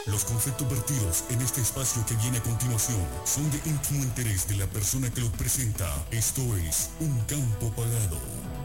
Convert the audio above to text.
Los conceptos vertidos en este espacio que viene a continuación son de íntimo interés de la persona que los presenta. Esto es Un Campo Pagado.